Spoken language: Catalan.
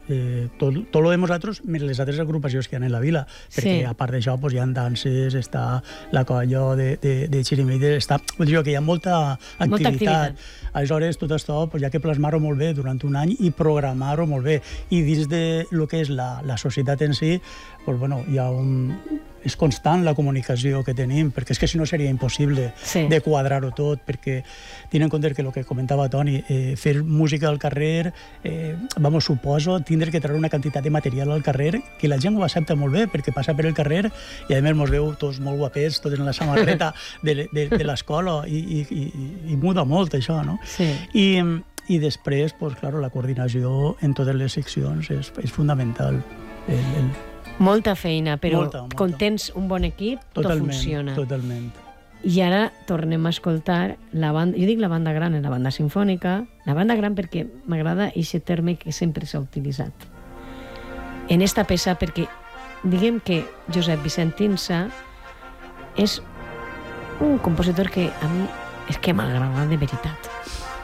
tot el de nosaltres, més les altres agrupacions que hi ha en la vila, perquè a part d'això hi ha danses, està la colla de xirimides, vull dir que hi ha molta activitat. Aleshores, tot això hi ha que plasmar-ho molt bé durant un any i programar-ho molt bé. I dins de lo que és la societat en si, hi ha és constant la comunicació que tenim, perquè és que si no seria impossible de quadrar-ho tot, perquè tenint en compte que el que comentava Toni, fer música al carrer, suposo tindre que treure una quantitat de material al carrer que la gent ho accepta molt bé, perquè passa per el carrer i a més mos veu tots molt guapets, tots en la samarreta de l'escola i muda molt això, no? I després, la coordinació en totes les seccions és fundamental. Molta feina, però quan tens un bon equip, tot funciona. Totalment. I ara tornem a escoltar la banda, jo dic la banda gran, la banda sinfònica, la banda gran perquè m'agrada aquest terme que sempre s'ha utilitzat. En esta peça, perquè diguem que Josep Vicent Insa és un compositor que a mi és que m'agrada de veritat.